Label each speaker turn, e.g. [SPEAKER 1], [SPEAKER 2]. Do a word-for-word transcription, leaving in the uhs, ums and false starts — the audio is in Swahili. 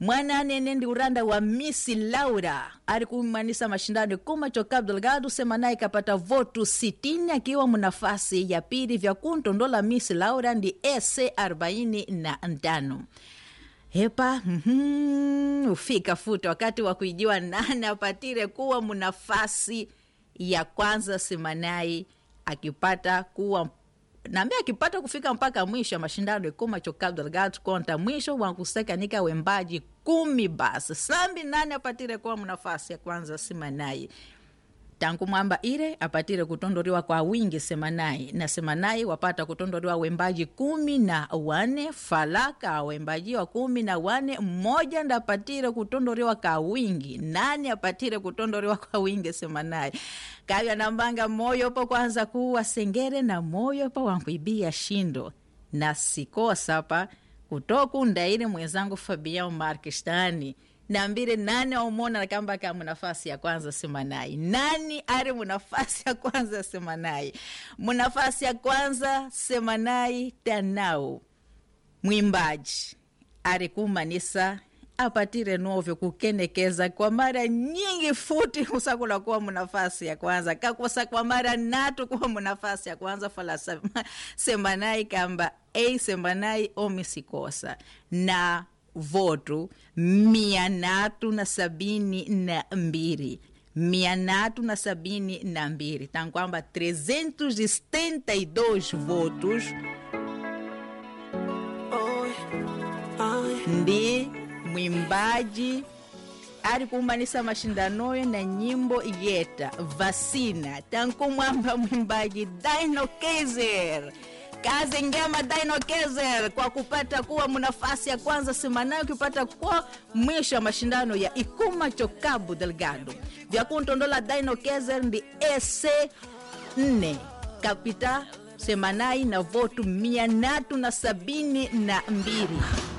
[SPEAKER 1] Mwana nene ndi uranda wa Miss Laura ari kumanisa mashindano kuma Cabo Delgado semana ikapata votu sitini akiwa mnafasi ya pili vya kuntondola Miss Laura ndi S arobaini na tano. Hepa mm-hmm, ufika futa wakati wa kuijua nani apatire kuwa mnafasi ya kwanza semanai akipata kuwa naambia akipata kufika mpaka mwisho mashindano kuma Cabo Delgado konta mwisho wankuseka nika wembaji kumi basi sambi nani apatire kuwa mnafasi ya kwanza semanai. Tangu mwamba ile apatire kutondoriwa kwa wingi semanai na semanai wapata kutondoriwa wembaji kumi na wane falaka wembaji wa kumi na wane mmoja nda apatire kutondoriwa kwa wingi. Nani apatire kutondoriwa kwa wingi semanai? Kaya nambanga moyo pa kwanza kuwa Sengere na moyo pa wankuibia Shindo na sikosa pa kutoku ndaini mwenzangu Fabian Markistani. Nambire nani umona kamba kama nafasi ya kwanza semanai. Nani ari munafasi ya kwanza semanai. Munafasi ya kwanza semanai Tanao. Mwimbaji ari kumanisa apatire novyo kukenekeza kwa mara nyingi futi kusakula kuwa munafasi ya kwanza. Kakosa kwa mara natu kuwa munafasi ya kwanza falasa semanai kamba ei semanai omisikosa. Na votu mia natu na sabini na mbiri mia natu na sabini na mbiri tankwamba trezentos e setenta e dois votos ndi mwimbaji ari kumanisa mashindanoyo na nyimbo yeta vacina tankumwamba mwimbaji Dino Kaiser kazi ngema Dino Kaiser kwa kupata kuwa mnafasi ya kwanza semana ukipata kuwa mwisho wa mashindano ya Ikuma Cabo Delgado. Vya kuntondola Dino Kaiser ndi S nne kapita semanai na votu mia natu na sabini na mbiri.